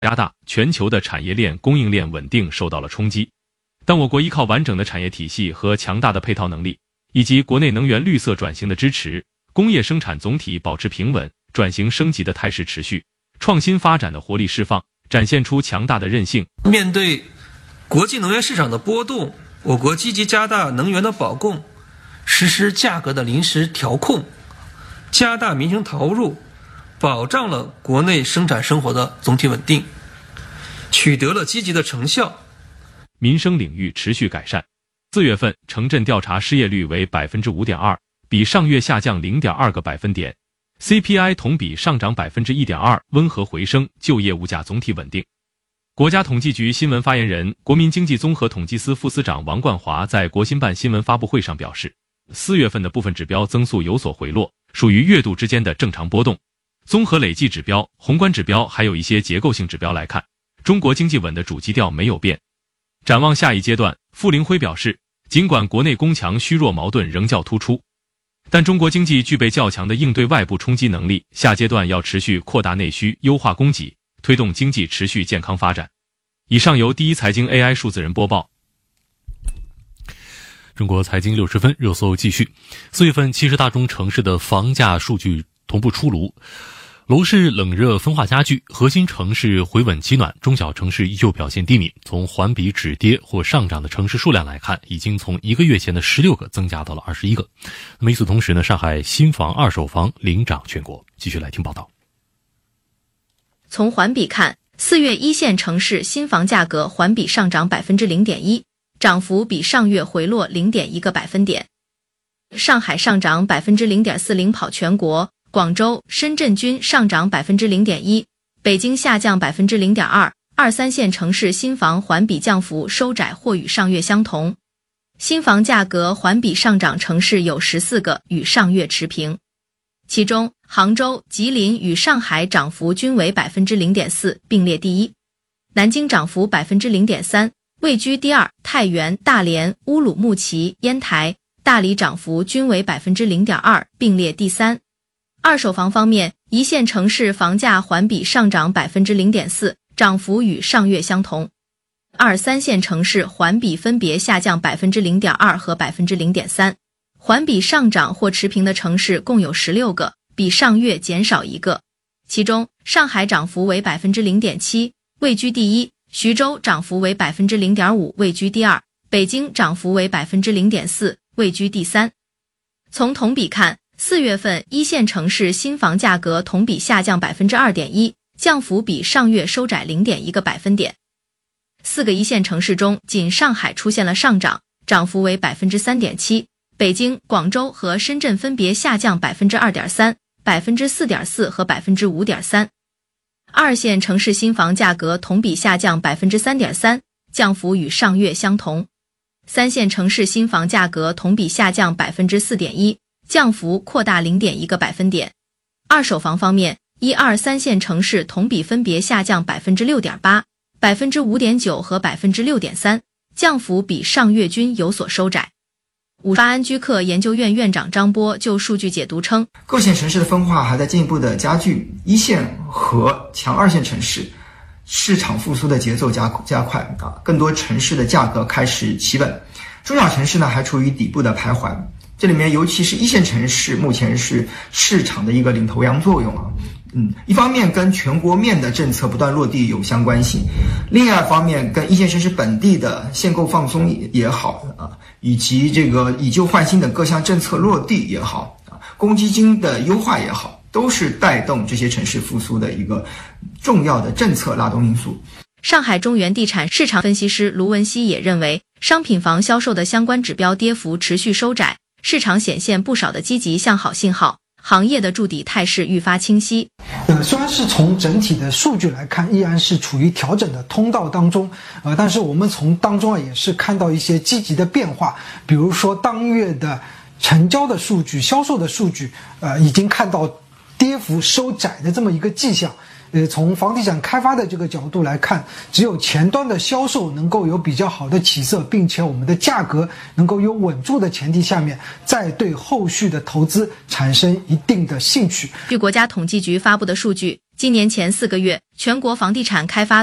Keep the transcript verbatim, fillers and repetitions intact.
加大，全球的产业链供应链稳定受到了冲击。但我国依靠完整的产业体系和强大的配套能力，以及国内能源绿色转型的支持，工业生产总体保持平稳，转型升级的态势持续，创新发展的活力释放，展现出强大的韧性。 面对国际能源市场的波动，我国积极加大能源的保供，实施价格的临时调控，加大民生投入，保障了国内生产生活的总体稳定，取得了积极的成效。 民生领域持续改善。四月份城镇调查失业率为 百分之五点二， 比上月下降 零点二个百分点， C P I 同比上涨 百分之一点二， 温和回升，就业物价总体稳定。国家统计局新闻发言人、国民经济综合统计司副司长王冠华在国新办新闻发布会上表示，四月份的部分指标增速有所回落，属于月度之间的正常波动。综合累计指标、宏观指标还有一些结构性指标来看，中国经济稳的主基调没有变。展望下一阶段，傅凌辉表示，尽管国内供强虚弱矛盾仍较突出，但中国经济具备较强的应对外部冲击能力，下阶段要持续扩大内需，优化供给，推动经济持续健康发展。以上由第一财经 A I 数字人播报。 中国财经六十分热搜继续。四月份七十大中城市的房价数据同步出炉，楼市冷热分化加剧，核心城市回稳起暖，中小城市依旧表现低迷。从环比止跌或上涨的城市数量来看，已经从一个月前的十六个增加到了二十一个。那么与此同时呢，上海新房、二手房领涨全国。继续来听报道。 从环比看，四月一线城市新房价格环比上涨 百分之零点一， 涨幅比上月回落 零点一个百分点。上海上涨 百分之零点四零 跑全国，广州、深圳均上涨 百分之零点一， 北京下降 百分之零点二， 二三线城市新房环比降幅收窄或与上月相同。新房价格环比上涨城市有十四个，与上月持平。其中杭州、吉林与上海涨幅均为 百分之零点四， 并列第一。南京涨幅 百分之零点三， 位居第二。太原、大连、乌鲁木齐、烟台、大理涨幅均为 百分之零点二， 并列第三。二手房方面，一线城市房价环比上涨 百分之零点四， 涨幅与上月相同。二三线城市环比分别下降 百分之零点二 和 百分之零点三。环比上涨或持平的城市共有十六个，比上月减少一个。其中上海涨幅为 百分之零点七， 位居第一，徐州涨幅为 百分之零点五， 位居第二，北京涨幅为 百分之零点四， 位居第三。从同比看，四月份一线城市新房价格同比下降 百分之二点一， 降幅比上月收窄 零点一个百分点。四个一线城市中，仅上海出现了上涨，涨幅为 百分之三点七， 北京、广州和深圳分别下降 百分之二点三、百分之四点四 和 百分之五点三。二线城市新房价格同比下降 百分之三点三， 降幅与上月相同。三线城市新房价格同比下降 百分之四点一， 降幅扩大 零点一个百分点。二手房方面，一二三线城市同比分别下降 百分之六点八、百分之五点九 和 百分之六点三， 降幅比上月均有所收窄。五八安居客研究院院长张波就数据解读称， 各线城市的分化还在进一步的加剧，一线和强二线城市市场复苏的节奏加加快啊，更多城市的价格开始企稳，中小城市呢还处于底部的徘徊。这里面尤其是一线城市目前是市场的一个领头羊作用啊。嗯，一方面跟全国面的政策不断落地有相关性，另外一方面跟一线城市本地的限购放松也好啊，以及这个以旧换新的各项政策落地也好啊，公积金的优化也好，都是带动这些城市复苏的一个重要的政策拉动因素。 上海中原地产市场分析师卢文熙也认为，商品房销售的相关指标跌幅持续收窄，市场显现不少的积极向好信号，行业的筑底态势愈发清晰。 呃，虽然是从整体的数据来看，依然是处于调整的通道当中，呃，但是我们从当中啊也是看到一些积极的变化，比如说当月的成交的数据、销售的数据，呃，已经看到跌幅收窄的这么一个迹象。呃，从房地产开发的这个角度来看，只有前端的销售能够有比较好的起色，并且我们的价格能够有稳住的前提下面，再对后续的投资产生一定的兴趣。 据国家统计局发布的数据， 今年前四个月，全国房地产开发